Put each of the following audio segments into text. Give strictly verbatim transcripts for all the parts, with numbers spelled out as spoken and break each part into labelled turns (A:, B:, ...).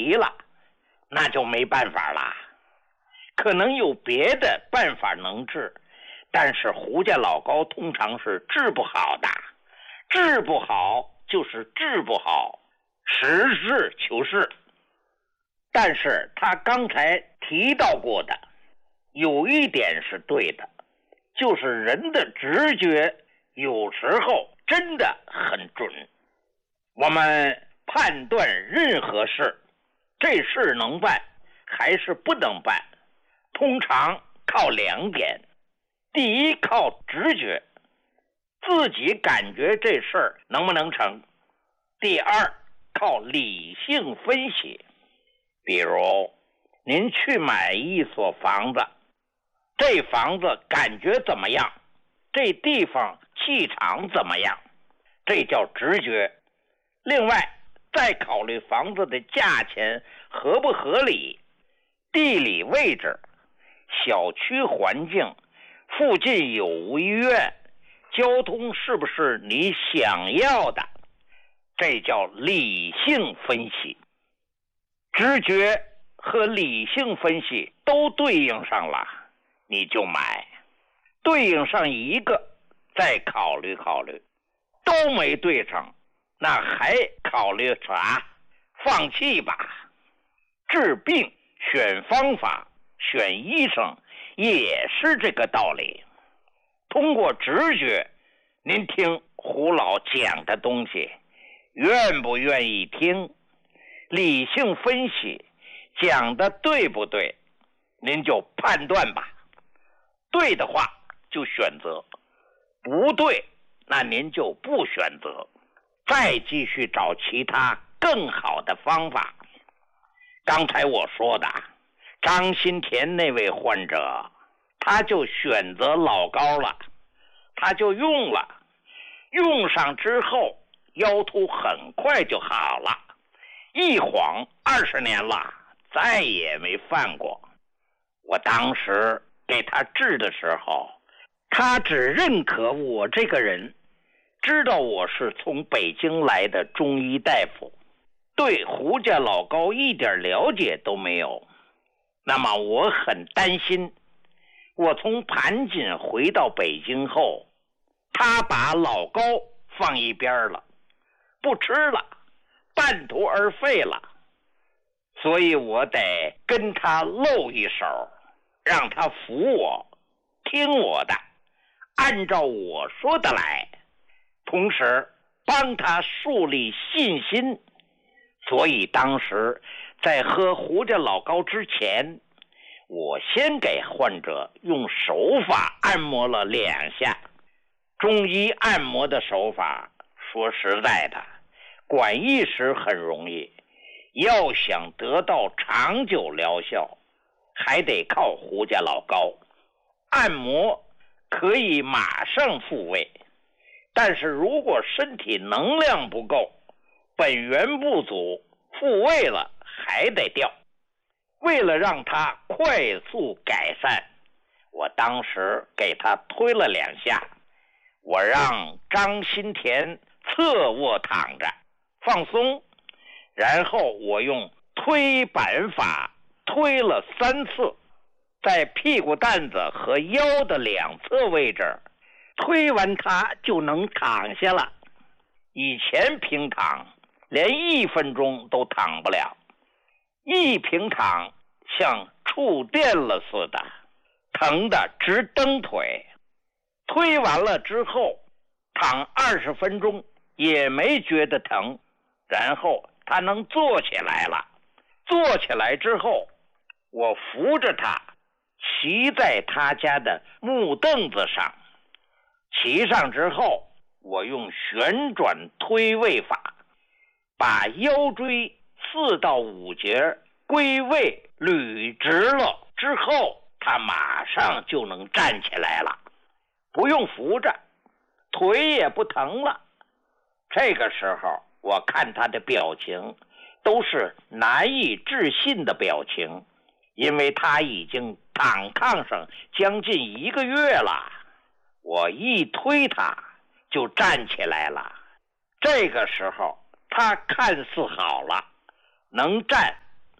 A: 急了，那就没办法了。可能有别的办法能治，但是胡家老高通常是治不好的，治不好就是治不好，实事求是。但是他刚才提到过的有一点是对的，就是人的直觉有时候真的很准。我们判断任何事，这事能办还是不能办，通常靠两点。第一，靠直觉，自己感觉这事儿能不能成。第二，靠理性分析。比如您去买一所房子，这房子感觉怎么样，这地方气场怎么样，这叫直觉。另外再考虑房子的价钱合不合理，地理位置，小区环境，附近有无医院，交通是不是你想要的，这叫理性分析。直觉和理性分析都对应上了，你就买。对应上一个再考虑考虑，都没对上，那还考虑啥？放弃吧。治病选方法选医生也是这个道理。通过直觉，您听胡老讲的东西愿不愿意听？理性分析讲的对不对，您就判断吧。对的话就选择，不对那您就不选择，再继续找其他更好的方法。刚才我说的张新田那位患者，他就选择老高了，他就用了，用上之后腰突很快就好了，一晃二十年了，再也没犯过。我当时给他治的时候，他只认可我这个人，知道我是从北京来的中医大夫，对胡家老高一点了解都没有。那么我很担心，我从盘锦回到北京后，他把老高放一边了，不吃了，半途而废了。所以我得跟他露一手，让他服我，听我的，按照我说的来，同时帮他树立信心。所以当时在喝胡家老高之前，我先给患者用手法按摩了两下。中医按摩的手法，说实在的，管一时很容易，要想得到长久疗效，还得靠胡家老高。按摩可以马上复位，但是如果身体能量不够，本源不足，复位了还得掉。为了让他快速改善，我当时给他推了两下，我让张新田侧卧躺着放松，然后我用推板法推了三次，在屁股蛋子和腰的两侧位置，推完它就能躺下了。以前平躺连一分钟都躺不了，一平躺像触电了似的，疼得直蹬腿。推完了之后躺二十分钟也没觉得疼，然后他能坐起来了。坐起来之后，我扶着他骑在他家的木凳子上，骑上之后，我用旋转推位法把腰椎四到五节归位捋直了之后，他马上就能站起来了，不用扶着，腿也不疼了。这个时候我看他的表情都是难以置信的表情，因为他已经躺炕上将近一个月了。我一推他就站起来了，这个时候他看似好了，能站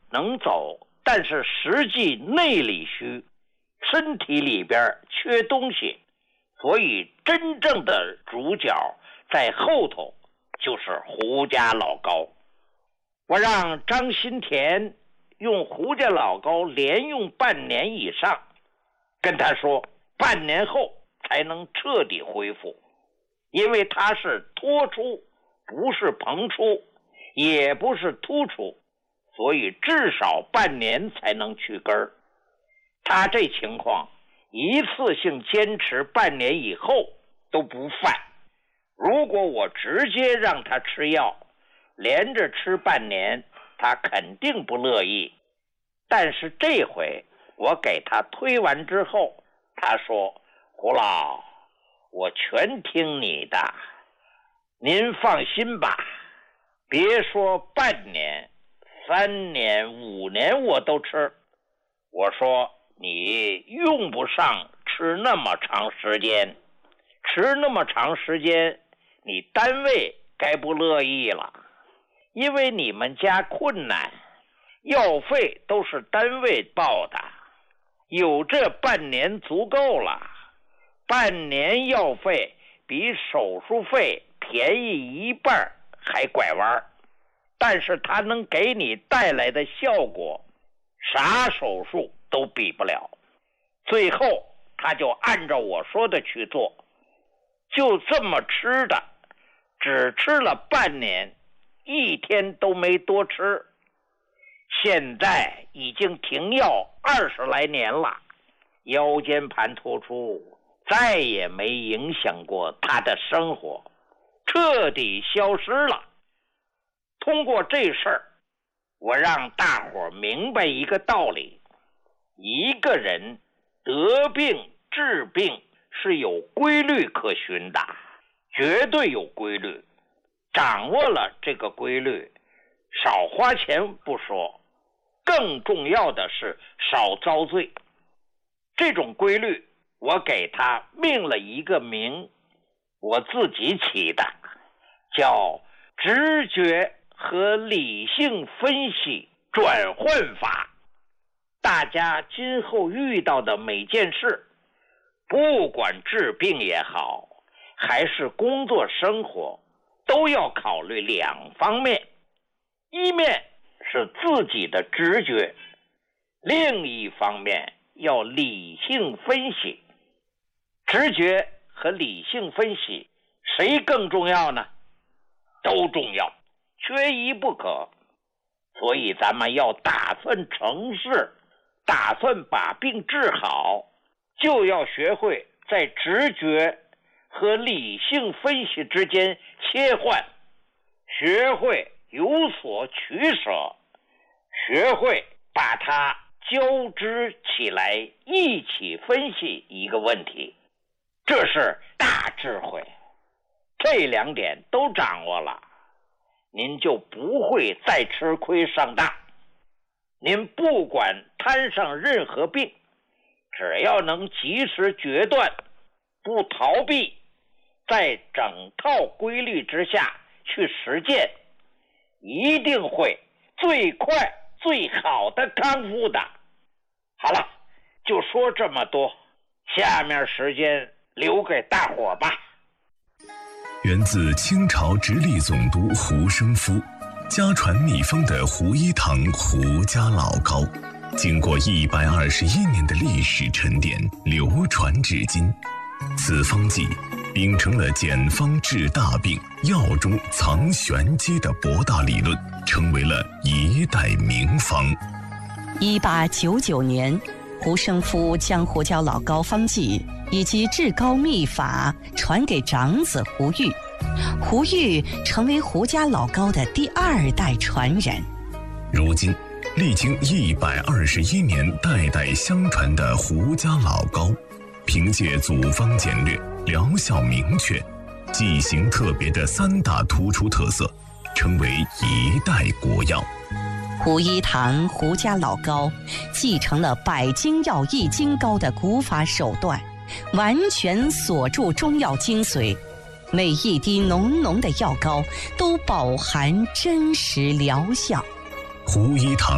A: 能走，但是实际内里虚，身体里边缺东西，所以真正的主角在后头，就是胡家老高。我让张新田用胡家老高连用半年以上，跟他说半年后才能彻底恢复，因为他是脱出，不是膨出，也不是突出，所以至少半年才能去根儿。他这情况一次性坚持半年以后都不犯，如果我直接让他吃药，连着吃半年，他肯定不乐意。但是这回我给他推完之后，他说：胡老，我全听你的，您放心吧，别说半年、三年、五年我都吃。我说你用不上吃那么长时间，吃那么长时间，你单位该不乐意了，因为你们家困难，药费都是单位报的，有这半年足够了。半年药费比手术费便宜一半还拐弯，但是它能给你带来的效果，啥手术都比不了。最后他就按照我说的去做，就这么吃的，只吃了半年，一天都没多吃。现在已经停药二十来年了，腰间盘突出再也没影响过他的生活，彻底消失了。通过这事儿，我让大伙明白一个道理，一个人得病治病是有规律可循的，绝对有规律。掌握了这个规律，少花钱不说，更重要的是少遭罪。这种规律我给他命了一个名，我自己起的，叫直觉和理性分析转换法。大家今后遇到的每件事，不管治病也好，还是工作生活，都要考虑两方面，一面是自己的直觉，另一方面要理性分析。直觉和理性分析谁更重要呢？都重要，缺一不可。所以咱们要打算成事，打算把病治好，就要学会在直觉和理性分析之间切换，学会有所取舍，学会把它交织起来，一起分析一个问题，这是大智慧。这两点都掌握了，您就不会再吃亏上当。您不管摊上任何病，只要能及时决断，不逃避，在整套规律之下去实践，一定会最快最好的康复的。好了，就说这么多，下面时间留给大伙吧。
B: 源自清朝直隶总督胡生夫，家传秘方的胡一堂胡家老高，经过一百二十一年的历史沉淀，流传至今。此方剂秉承了简方治大病、药中藏玄机的博大理论，成为了一代名方。
C: 一八九九年，胡生夫将胡椒老高方剂以及治高秘法传给长子胡玉，胡玉成为胡家老高的第二代传人。
B: 如今历经一百二十一年代代相传的胡家老高，凭借组方简略、疗效明确、剂型特别的三大突出特色，成为一代国药。
C: 胡一堂胡家老高继承了百精药易筋膏的古法手段，完全锁住中药精髓，每一滴浓浓的药膏都饱含真实疗效。
B: 胡一堂